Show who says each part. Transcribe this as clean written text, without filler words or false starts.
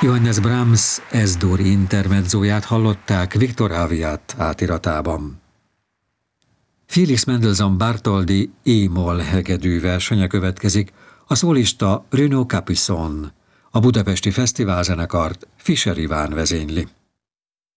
Speaker 1: Johannes Brahms S-dur intermedzóját hallották Viktor Aviat átiratában. Felix Mendelssohn Bartholdy E-moll hegedű versenye következik, a szólista Renaud Capuçon, a budapesti fesztiválzenekart Fischer Iván vezényli.